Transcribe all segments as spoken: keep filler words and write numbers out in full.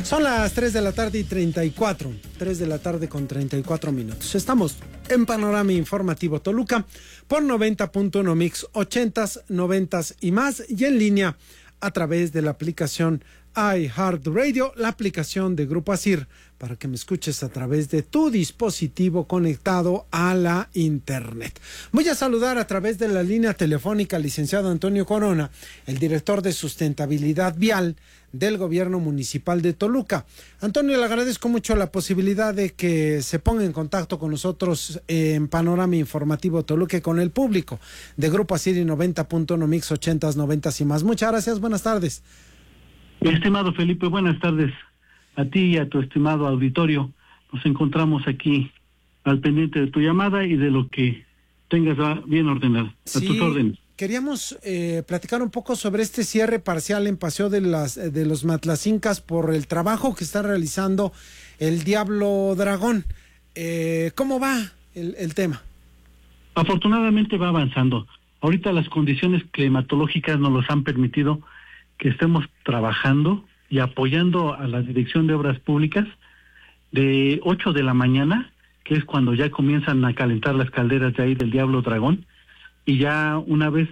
Son las tres de la tarde y treinta y cuatro, tres de la tarde con treinta y cuatro minutos. Estamos en Panorama Informativo Toluca por noventa punto uno Mix, ochentas, noventas y más, y en línea a través de la aplicación iHeartRadio, la aplicación de Grupo Asir, para que me escuches a través de tu dispositivo conectado a la internet. Voy a saludar a través de la línea telefónica al licenciado Antonio Corona, el director de Sustentabilidad Vial del Gobierno Municipal de Toluca. Antonio, le agradezco mucho la posibilidad de que se ponga en contacto con nosotros en Panorama Informativo Toluca y con el público de Grupo Asir y noventa punto uno Mix, ochentas, noventas y más. Muchas gracias, buenas tardes. Mi estimado Felipe, buenas tardes a ti y a tu estimado auditorio. Nos encontramos aquí al pendiente de tu llamada y de lo que tengas bien ordenado. Sí, a tus órdenes. Queríamos eh, platicar un poco sobre este cierre parcial en Paseo de las de los Matlacincas por el trabajo que está realizando el Diablo Dragón. Eh, ¿Cómo va el, el tema? Afortunadamente va avanzando. Ahorita las condiciones climatológicas nos los han permitido que estemos trabajando y apoyando a la Dirección de Obras Públicas de ocho de la mañana, que es cuando ya comienzan a calentar las calderas de ahí del Diablo Dragón, y ya una vez,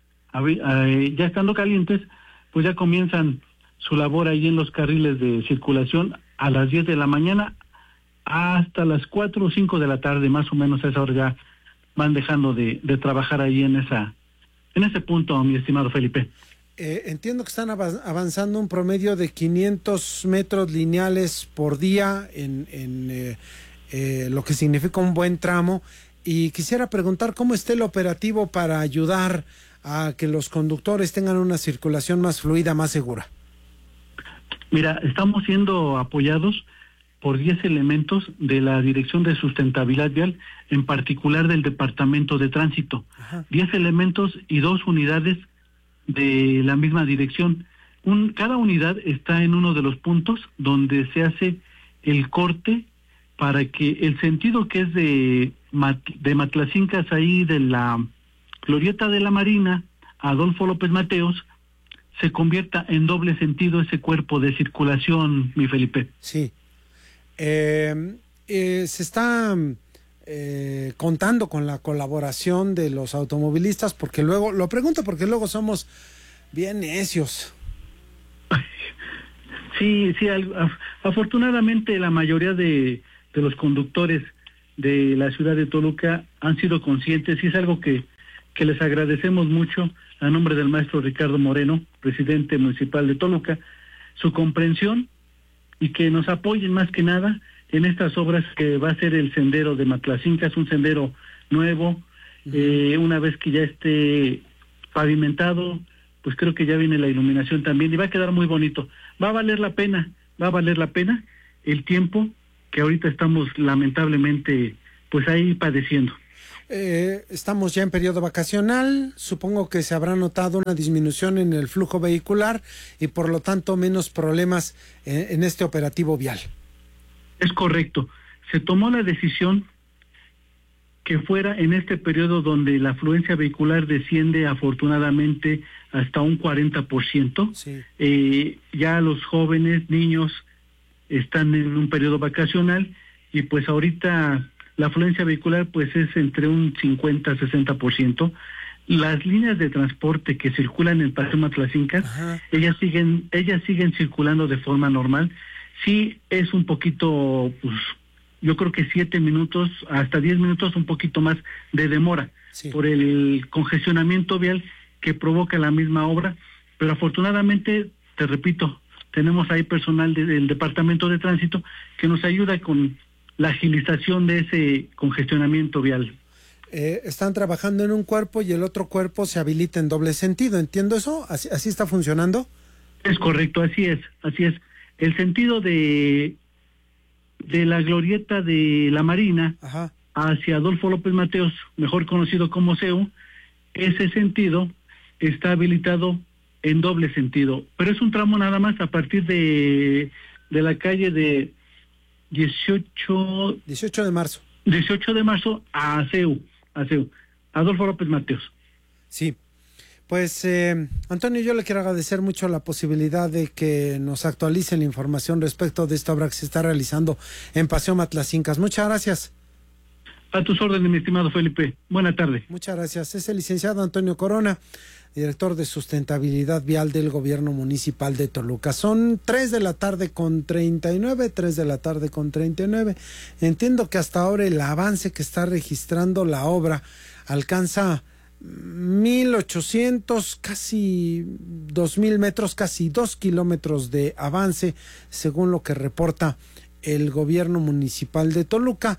ya estando calientes, pues ya comienzan su labor ahí en los carriles de circulación a las diez de la mañana hasta las cuatro o cinco de la tarde, más o menos a esa hora ya van dejando de, de trabajar ahí en esa, en ese punto, mi estimado Felipe. Eh, entiendo que están avanzando un promedio de quinientos metros lineales por día en, en eh, eh, lo que significa un buen tramo, y quisiera preguntar cómo está el operativo para ayudar a que los conductores tengan una circulación más fluida, más segura. Mira, estamos siendo apoyados por diez elementos de la Dirección de Sustentabilidad Vial, en particular del Departamento de Tránsito. diez elementos y dos unidades de la misma dirección. Un, cada unidad está en uno de los puntos donde se hace el corte para que el sentido que es de, Mat, de Matlacincas, ahí de la Glorieta de la Marina, Adolfo López Mateos, se convierta en doble sentido ese cuerpo de circulación, mi Felipe. Sí. Eh, eh, se está eh, contando con la colaboración de los automovilistas, porque luego, lo pregunto porque luego somos bien necios. Sí, sí, afortunadamente la mayoría de, de los conductores de la ciudad de Toluca han sido conscientes, y es algo que, que les agradecemos mucho a nombre del maestro Ricardo Moreno, presidente municipal de Toluca, su comprensión y que nos apoyen más que nada en estas obras que va a ser el sendero de Matlacincas, un sendero nuevo. Uh-huh. eh, una vez que ya esté pavimentado, pues creo que ya viene la iluminación también y va a quedar muy bonito. Va a valer la pena, va a valer la pena el tiempo que ahorita estamos lamentablemente pues ahí padeciendo. Eh, estamos ya en periodo vacacional, supongo que se habrá notado una disminución en el flujo vehicular y por lo tanto menos problemas en, en este operativo vial. Es correcto, se tomó la decisión que fuera en este periodo donde la afluencia vehicular desciende afortunadamente hasta un cuarenta por ciento. Sí. Eh, ya los jóvenes, niños están en un periodo vacacional y pues ahorita la afluencia vehicular pues es entre un cincuenta a sesenta por ciento. Las líneas de transporte que circulan en Paseo Matlacincas, ellas siguen, ellas siguen circulando de forma normal. Sí es un poquito, pues, yo creo que siete minutos, hasta diez minutos, un poquito más de demora, sí, por el congestionamiento vial que provoca la misma obra, pero afortunadamente, te repito, tenemos ahí personal de, del Departamento de Tránsito que nos ayuda con la agilización de ese congestionamiento vial. Eh, están trabajando en un cuerpo y el otro cuerpo se habilita en doble sentido, ¿entiendo eso? ¿Así, así está funcionando? Es correcto, así es, así es. El sentido de de la Glorieta de la Marina, ajá, hacia Adolfo López Mateos, mejor conocido como C E U, ese sentido está habilitado en doble sentido, pero es un tramo nada más a partir de de la calle de dieciocho de marzo dieciocho de marzo a C E U, a C E U, Adolfo López Mateos. Sí. Pues, eh, Antonio, yo le quiero agradecer mucho la posibilidad de que nos actualicen la información respecto de esta obra que se está realizando en Paseo Matlacincas. Muchas gracias. A tus órdenes, mi estimado Felipe. Buena tarde. Muchas gracias. Es el licenciado Antonio Corona, director de Sustentabilidad Vial del Gobierno Municipal de Toluca. Son tres de la tarde con treinta y nueve, tres de la tarde con treinta y nueve. Entiendo que hasta ahora el avance que está registrando la obra alcanza mil ochocientos, casi dos mil metros, casi dos kilómetros de avance, según lo que reporta el Gobierno Municipal de Toluca,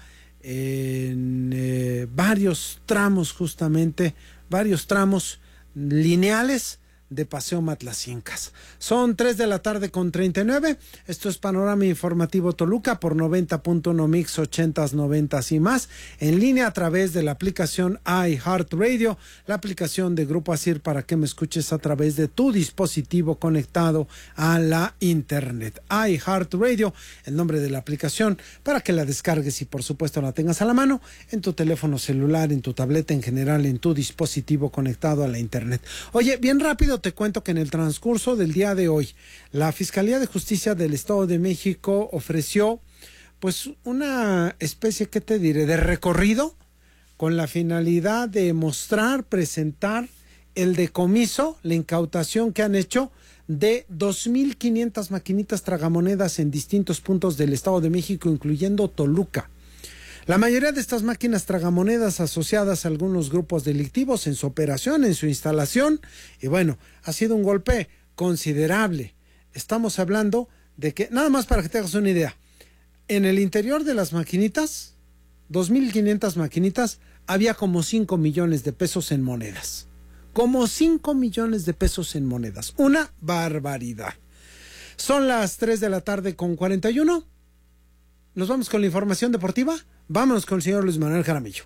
en eh, varios tramos, justamente, varios tramos lineales de Paseo Matlacincas. Son tres de la tarde con treinta y nueve. Esto es Panorama Informativo Toluca por noventa punto uno Mix ochentas, noventas y más. En línea a través de la aplicación iHeartRadio, la aplicación de Grupo Asir para que me escuches a través de tu dispositivo conectado a la internet. iHeartRadio, el nombre de la aplicación, para que la descargues y por supuesto la tengas a la mano en tu teléfono celular, en tu tableta, en general, en tu dispositivo conectado a la internet. Oye, bien rápido te cuento que en el transcurso del día de hoy, la Fiscalía de Justicia del Estado de México ofreció pues una especie, ¿qué te diré?, de recorrido con la finalidad de mostrar, presentar el decomiso, la incautación que han hecho de dos mil quinientas maquinitas tragamonedas en distintos puntos del Estado de México, incluyendo Toluca. La mayoría de estas máquinas tragamonedas asociadas a algunos grupos delictivos en su operación, en su instalación, y bueno, ha sido un golpe considerable. Estamos hablando de que, nada más para que te hagas una idea, en el interior de las maquinitas, dos mil quinientas maquinitas, había como cinco millones de pesos en monedas. Como cinco millones de pesos en monedas. Una barbaridad. Son las tres de la tarde con cuarenta y uno. Nos vamos con la información deportiva. Vámonos con el señor Luis Manuel Jaramillo.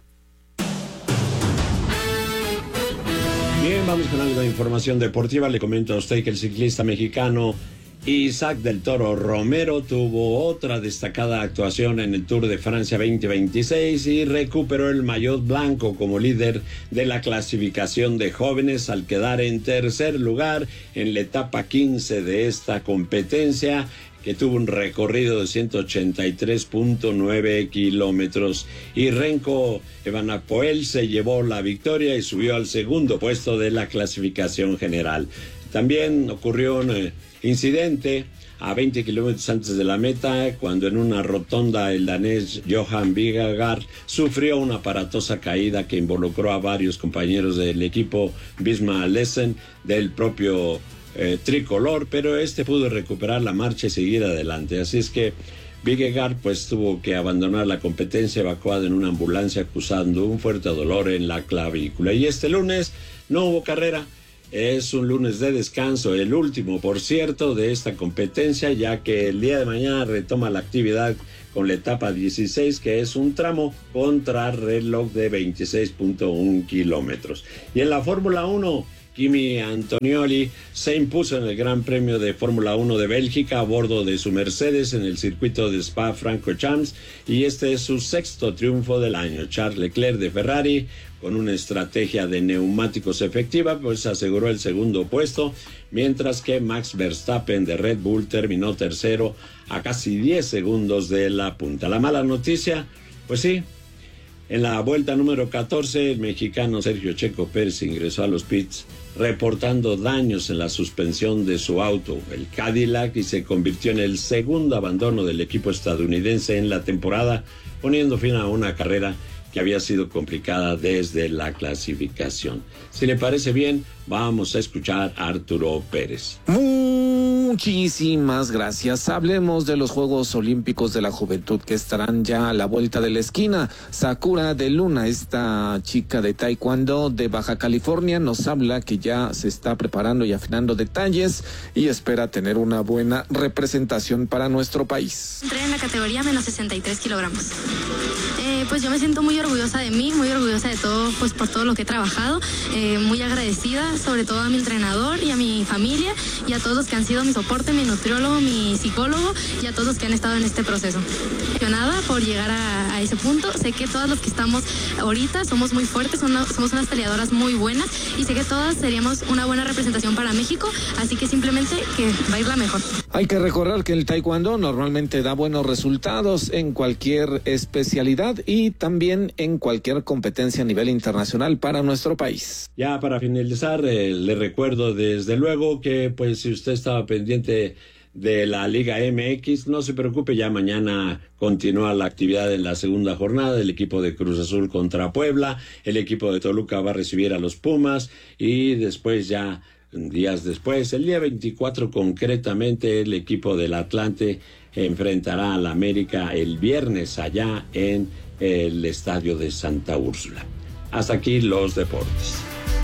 Bien, vamos con algo de información deportiva. Le comento a usted que el ciclista mexicano Isaac del Toro Romero tuvo otra destacada actuación en el Tour de Francia veinte veintiséis y recuperó el maillot blanco como líder de la clasificación de jóvenes al quedar en tercer lugar en la etapa quince de esta competencia, que tuvo un recorrido de ciento ochenta y tres punto nueve kilómetros. Y Renko Evenepoel se llevó la victoria y subió al segundo puesto de la clasificación general. También ocurrió un eh, incidente a veinte kilómetros antes de la meta, cuando en una rotonda el danés Johan Vingegaard sufrió una aparatosa caída que involucró a varios compañeros del equipo Visma Lessen del propio Eh, tricolor, pero este pudo recuperar la marcha y seguir adelante. Así es que Vingegaard pues tuvo que abandonar la competencia evacuado en una ambulancia acusando un fuerte dolor en la clavícula. Y este lunes no hubo carrera. Es un lunes de descanso, el último, por cierto, de esta competencia, ya que el día de mañana retoma la actividad con la etapa dieciséis, que es un tramo contra reloj de veintiséis punto uno kilómetros. Y en la Fórmula uno, Kimi Antonelli se impuso en el Gran Premio de Fórmula uno de Bélgica a bordo de su Mercedes en el circuito de Spa-Francorchamps, y este es su sexto triunfo del año. Charles Leclerc de Ferrari, con una estrategia de neumáticos efectiva, pues aseguró el segundo puesto, mientras que Max Verstappen de Red Bull terminó tercero a casi diez segundos de la punta. La mala noticia, pues sí, en la vuelta número catorce, el mexicano Sergio Checo Pérez ingresó a los pits reportando daños en la suspensión de su auto, el Cadillac, y se convirtió en el segundo abandono del equipo estadounidense en la temporada, poniendo fin a una carrera que había sido complicada desde la clasificación. Si le parece bien, vamos a escuchar a Arturo Pérez. Muchísimas gracias. Hablemos de los Juegos Olímpicos de la Juventud, que estarán ya a la vuelta de la esquina. Sakura de Luna, esta chica de taekwondo de Baja California, nos habla que ya se está preparando y afinando detalles y espera tener una buena representación para nuestro país. Entré en la categoría menos sesenta y tres kilogramos. Eh, Eh, pues yo me siento muy orgullosa de mí, muy orgullosa de todo, pues por todo lo que he trabajado, eh, muy agradecida sobre todo a mi entrenador y a mi familia y a todos los que han sido mi soporte, mi nutriólogo, mi psicólogo y a todos los que han estado en este proceso. Emocionada por llegar a, a ese punto, sé que todos los que estamos ahorita somos muy fuertes, una, somos unas peleadoras muy buenas y sé que todas seríamos una buena representación para México, así que simplemente que va a ir la mejor. Hay que recordar que el taekwondo normalmente da buenos resultados en cualquier especialidad y también en cualquier competencia a nivel internacional para nuestro país. Ya para finalizar, eh, le recuerdo desde luego que pues si usted estaba pendiente de la Liga M X, no se preocupe, ya mañana continúa la actividad en la segunda jornada, el equipo de Cruz Azul contra Puebla, el equipo de Toluca va a recibir a los Pumas y después ya días después, el día veinticuatro concretamente, el equipo del Atlante enfrentará al América el viernes allá en el estadio de Santa Úrsula. Hasta aquí los deportes.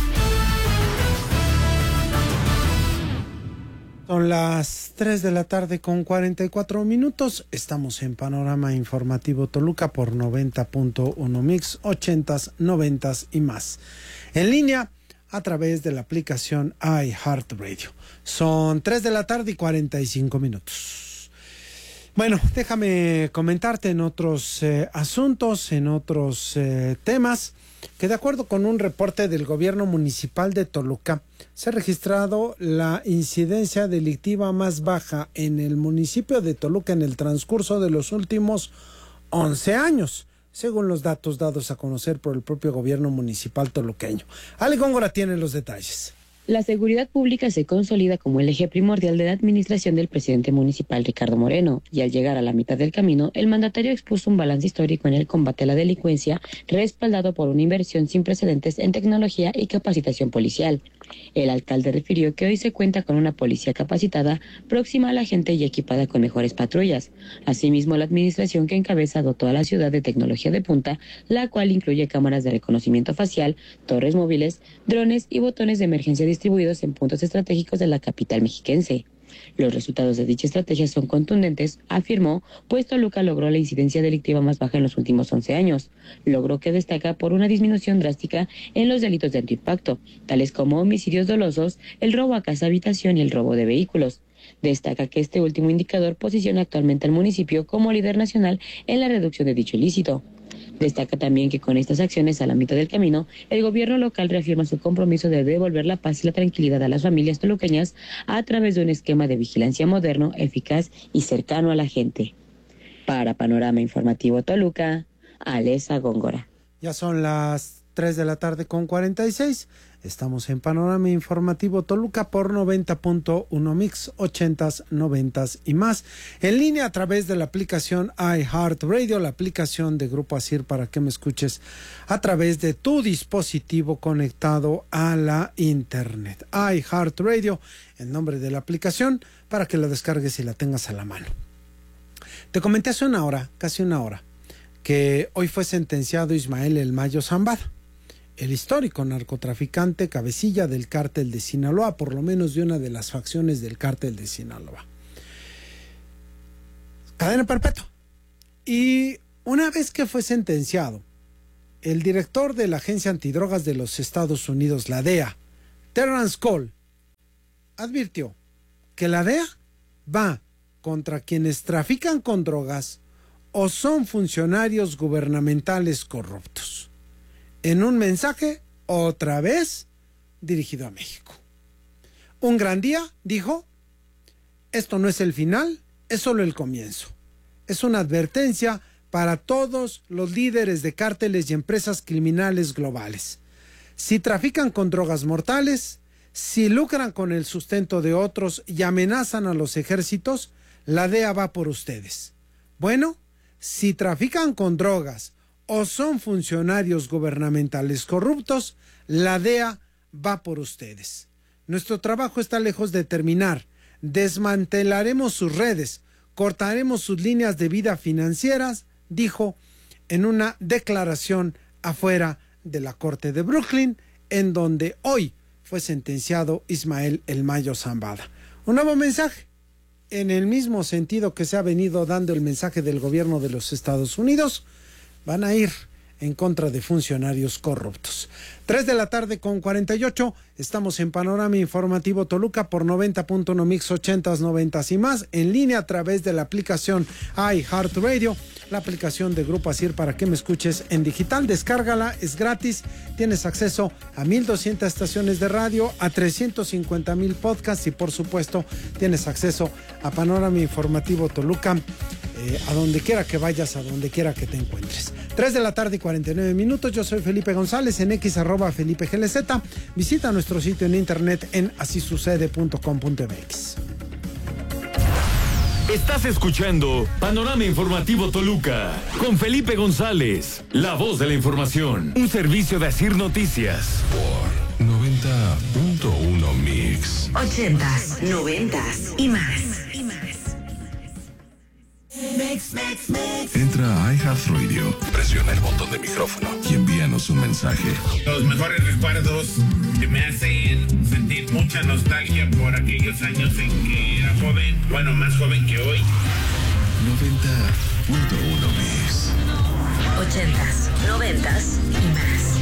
Son las tres de la tarde con cuarenta y cuatro minutos. Estamos en Panorama Informativo Toluca por noventa punto uno Mix, ochentas, noventas y más. En línea a través de la aplicación iHeartRadio. Son tres de la tarde y cuarenta y cinco minutos. Bueno, déjame comentarte en otros eh, asuntos, en otros eh, temas, que de acuerdo con un reporte del gobierno municipal de Toluca, se ha registrado la incidencia delictiva más baja en el municipio de Toluca en el transcurso de los últimos once años. Según los datos dados a conocer por el propio gobierno municipal toluqueño. Ale Góngora tiene los detalles. La seguridad pública se consolida como el eje primordial de la administración del presidente municipal Ricardo Moreno, y al llegar a la mitad del camino, el mandatario expuso un balance histórico en el combate a la delincuencia, respaldado por una inversión sin precedentes en tecnología y capacitación policial. El alcalde refirió que hoy se cuenta con una policía capacitada, próxima a la gente y equipada con mejores patrullas. Asimismo, la administración que encabeza dotó a la ciudad de tecnología de punta, la cual incluye cámaras de reconocimiento facial, torres móviles, drones y botones de emergencia distribuidos en puntos estratégicos de la capital mexiquense. Los resultados de dicha estrategia son contundentes, afirmó, pues Toluca logró la incidencia delictiva más baja en los últimos once años, logro que destaca por una disminución drástica en los delitos de alto impacto, tales como homicidios dolosos, el robo a casa habitación y el robo de vehículos. Destaca que este último indicador posiciona actualmente al municipio como líder nacional en la reducción de dicho ilícito. Destaca también que con estas acciones a la mitad del camino, el gobierno local reafirma su compromiso de devolver la paz y la tranquilidad a las familias toluqueñas a través de un esquema de vigilancia moderno, eficaz y cercano a la gente. Para Panorama Informativo Toluca, Alesa Góngora. Ya son las tres de la tarde con cuarenta y seis. Estamos en Panorama Informativo Toluca por noventa punto uno Mix, ochentas, noventas y más. En línea a través de la aplicación iHeartRadio, la aplicación de Grupo Asir para que me escuches a través de tu dispositivo conectado a la internet. iHeartRadio, el nombre de la aplicación, para que la descargues y la tengas a la mano. Te comenté hace una hora, casi una hora, que hoy fue sentenciado Ismael El Mayo Zambada, el histórico narcotraficante cabecilla del cártel de Sinaloa, por lo menos de una de las facciones del cártel de Sinaloa. Cadena perpetua. Y una vez que fue sentenciado, el director de la Agencia Antidrogas de los Estados Unidos, la D E A, Terrence Cole, advirtió que la D E A va contra quienes trafican con drogas o son funcionarios gubernamentales corruptos, en un mensaje otra vez dirigido a México. Un gran día, dijo, esto no es el final, es solo el comienzo. Es una advertencia para todos los líderes de cárteles y empresas criminales globales. Si trafican con drogas mortales, si lucran con el sustento de otros y amenazan a los ejércitos, la D E A va por ustedes. Bueno, si trafican con drogas o son funcionarios gubernamentales corruptos, la D E A va por ustedes. Nuestro trabajo está lejos de terminar. Desmantelaremos sus redes, cortaremos sus líneas de vida financieras, dijo en una declaración afuera de la Corte de Brooklyn, en donde hoy fue sentenciado Ismael El Mayo Zambada. Un nuevo mensaje, en el mismo sentido que se ha venido dando el mensaje del gobierno de los Estados Unidos. van a ir en contra de funcionarios corruptos. tres de la tarde con cuarenta y ocho, estamos en Panorama Informativo Toluca por noventa punto uno Mix ochentas, noventas y más, en línea a través de la aplicación iHeartRadio, la aplicación de Grupo Asir para que me escuches en digital. Descárgala, es gratis, tienes acceso a mil doscientas estaciones de radio, a trescientos cincuenta mil podcasts y por supuesto tienes acceso a Panorama Informativo Toluca, eh, a donde quiera que vayas, a donde quiera que te encuentres. tres de la tarde y cuarenta y nueve minutos, yo soy Felipe González, en X arroba Felipe G L Z, visita nuestro sitio en internet en así sucede punto com punto m x. Estás escuchando Panorama Informativo Toluca con Felipe González, la voz de la información, un servicio de Asir Noticias. Por noventa punto uno Mix. Ochentas, noventas y más. Entra a iHeartRadio, presiona el botón de micrófono y envíanos un mensaje. Los mejores recuerdos que me hacen sentir mucha nostalgia por aquellos años en que era joven, bueno, más joven que hoy. noventa punto uno Mix. Ochentas, noventas y más.